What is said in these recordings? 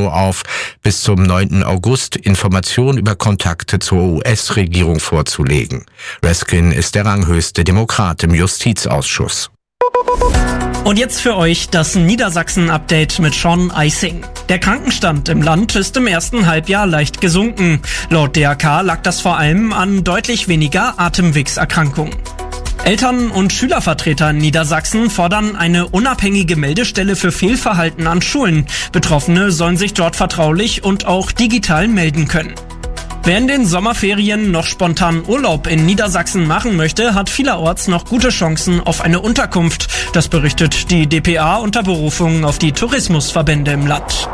Napolitano auf, bis zum 9. August Informationen über Kontakte zur US-Regierung vorzulegen. Raskin ist der ranghöchste Demokrat im Justizausschuss. Und jetzt für euch das Niedersachsen-Update mit Sean Eising. Der Krankenstand im Land ist im ersten Halbjahr leicht gesunken. Laut DRK lag das vor allem an deutlich weniger Atemwegserkrankungen. Eltern- und Schülervertreter in Niedersachsen fordern eine unabhängige Meldestelle für Fehlverhalten an Schulen. Betroffene sollen sich dort vertraulich und auch digital melden können. Wer in den Sommerferien noch spontan Urlaub in Niedersachsen machen möchte, hat vielerorts noch gute Chancen auf eine Unterkunft. Das berichtet die dpa unter Berufung auf die Tourismusverbände im Land.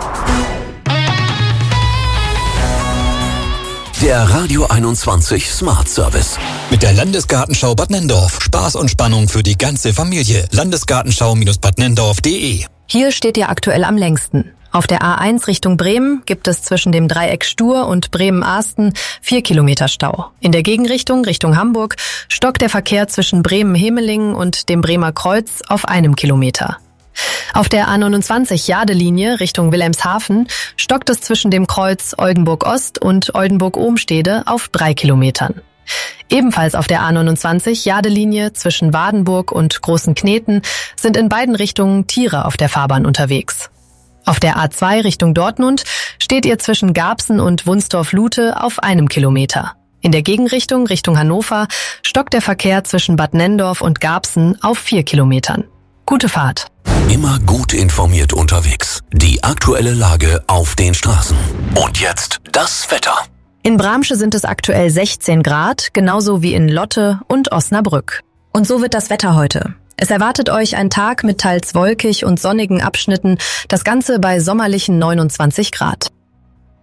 Der Radio 21 Smart Service. Mit der Landesgartenschau Bad Nenndorf. Spaß und Spannung für die ganze Familie. Landesgartenschau-badnendorf.de. Hier steht ihr aktuell am längsten. Auf der A1 Richtung Bremen gibt es zwischen dem Dreieck Stur und Bremen-Ahsten 4 Kilometer Stau. In der Gegenrichtung Richtung Hamburg stockt der Verkehr zwischen Bremen-Hemelingen und dem Bremer Kreuz auf 1 Kilometer. Auf der A29 Jade-Linie Richtung Wilhelmshaven stockt es zwischen dem Kreuz Oldenburg-Ost und Oldenburg-Ohmstede auf 3 Kilometern. Ebenfalls auf der A29 Jade-Linie zwischen Wadenburg und Großen Kneten sind in beiden Richtungen Tiere auf der Fahrbahn unterwegs. Auf der A2 Richtung Dortmund steht ihr zwischen Garbsen und Wunsdorf-Lute auf 1 Kilometer. In der Gegenrichtung Richtung Hannover stockt der Verkehr zwischen Bad Nenndorf und Garbsen auf 4 Kilometern. Gute Fahrt. Immer gut informiert unterwegs. Die aktuelle Lage auf den Straßen. Und jetzt das Wetter. In Bramsche sind es aktuell 16 Grad, genauso wie in Lotte und Osnabrück. Und so wird das Wetter heute. Es erwartet euch ein Tag mit teils wolkig und sonnigen Abschnitten, das Ganze bei sommerlichen 29 Grad.